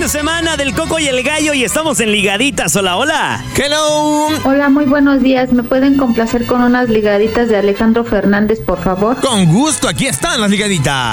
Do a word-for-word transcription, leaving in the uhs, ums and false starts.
semana del Coco y el Gallo y estamos en Ligaditas. Hola, hola. Hello. Hola, muy buenos días. ¿Me pueden complacer con unas ligaditas de Alejandro Fernández, por favor? Con gusto, aquí están las ligaditas.